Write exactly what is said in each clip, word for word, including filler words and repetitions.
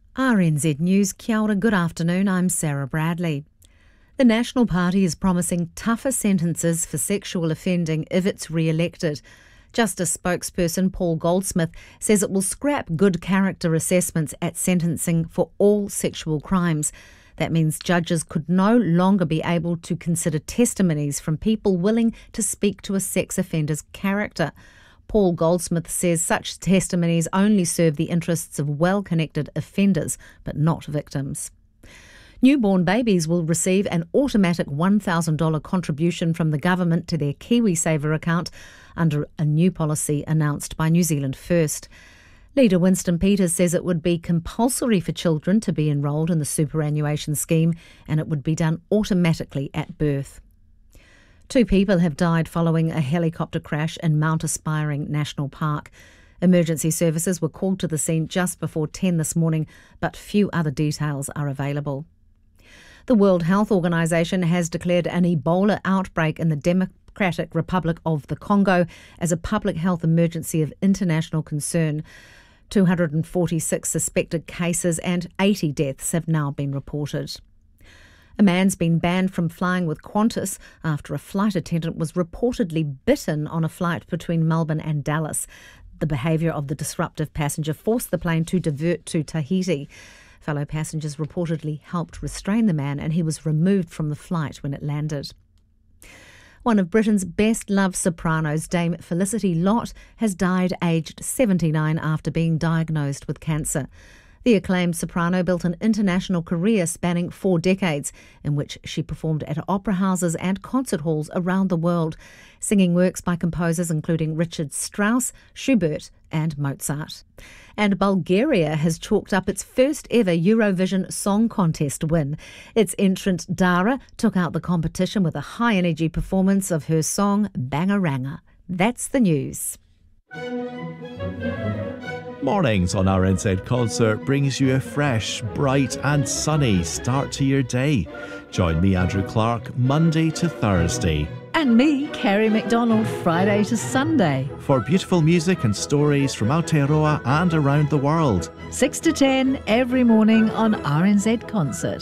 R N Z News, kia ora, good afternoon, I'm Sarah Bradley. The National Party is promising tougher sentences for sexual offending if it's re-elected. Justice spokesperson Paul Goldsmith says it will scrap good character assessments at sentencing for all sexual crimes. That means judges could no longer be able to consider testimonies from people willing to speak to a sex offender's character. Paul Goldsmith says such testimonies only serve the interests of well-connected offenders, but not victims. Newborn babies will receive an automatic one thousand dollars contribution from the government to their KiwiSaver account under a new policy announced by New Zealand First. Leader Winston Peters says it would be compulsory for children to be enrolled in the superannuation scheme, and it would be done automatically at birth. Two people have died following a helicopter crash in Mount Aspiring National Park. Emergency services were called to the scene just before ten this morning, but few other details are available. The World Health Organization has declared an Ebola outbreak in the Democratic Republic of the Congo as a public health emergency of international concern. two hundred forty-six suspected cases and eighty deaths have now been reported. A man's been banned from flying with Qantas after a flight attendant was reportedly bitten on a flight between Melbourne and Dallas. The behaviour of the disruptive passenger forced the plane to divert to Tahiti. Fellow passengers reportedly helped restrain the man, and he was removed from the flight when it landed. One of Britain's best-loved sopranos, Dame Felicity Lott, has died aged seventy-nine after being diagnosed with cancer. The acclaimed soprano built an international career spanning four decades, in which she performed at opera houses and concert halls around the world, singing works by composers including Richard Strauss, Schubert and Mozart. And Bulgaria has chalked up its first ever Eurovision Song Contest win. Its entrant Dara took out the competition with a high-energy performance of her song Bangaranga. That's the news. Mornings on R N Z Concert brings you a fresh, bright and sunny start to your day. Join me, Andrew Clark, Monday to Thursday. And me, Kerry McDonald, Friday to Sunday. For beautiful music and stories from Aotearoa and around the world. six to ten every morning on R N Z Concert.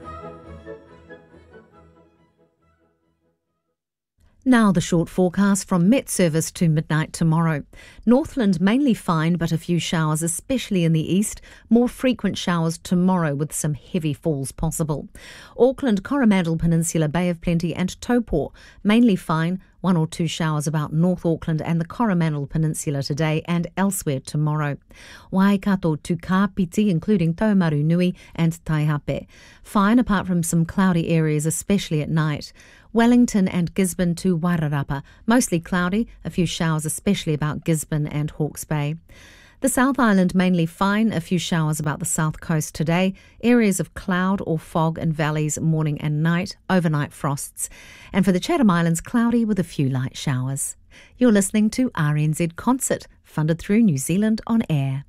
Now the short forecast from Met Service to midnight tomorrow. Northland mainly fine, but a few showers, especially in the east. More frequent showers tomorrow with some heavy falls possible. Auckland, Coromandel Peninsula, Bay of Plenty and Taupo mainly fine. One or two showers about North Auckland and the Coromandel Peninsula today and elsewhere tomorrow. Waikato to Kapiti, including Taumaru Nui and Taihape. Fine apart from some cloudy areas, especially at night. Wellington and Gisborne to Wairarapa, mostly cloudy, a few showers especially about Gisborne and Hawke's Bay. The South Island mainly fine, a few showers about the south coast today, areas of cloud or fog in valleys morning and night, overnight frosts. And for the Chatham Islands, cloudy with a few light showers. You're listening to R N Z Concert, funded through New Zealand On Air.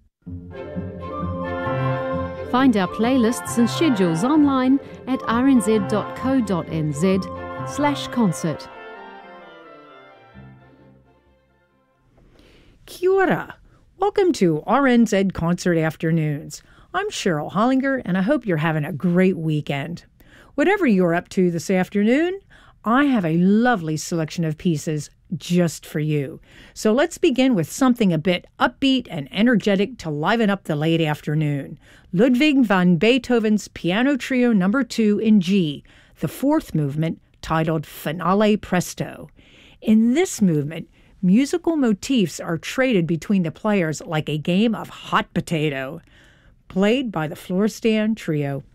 Find our playlists and schedules online at r n z dot co dot n z slash concert. Kia ora. Welcome to R N Z Concert Afternoons. I'm Cheryl Hollinger, and I hope you're having a great weekend. Whatever you're up to this afternoon, I have a lovely selection of pieces just for you. So let's begin with something a bit upbeat and energetic to liven up the late afternoon. Ludwig van Beethoven's Piano Trio Number two in G, the fourth movement, titled Finale Presto. In this movement, musical motifs are traded between the players like a game of hot potato. Played by the Florestan Trio.